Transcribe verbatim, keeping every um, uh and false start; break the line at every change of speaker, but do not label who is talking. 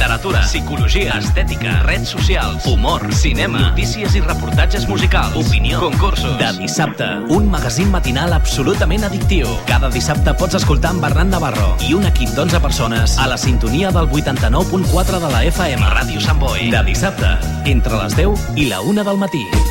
literatura, psicologia, estètica, redes socials, humor, cinema, notícies i reportatges musicals, opinió, concursos. De Dissabte, un magazín matinal absolutament addictiu. Cada dissabte pots escoltar en Bernat Navarro i un equip d'onze persones a la sintonia del vuitanta-nou punt quatre de la F M. Ràdio Sant Boi. De dissabte, entre les deu i la una del matí.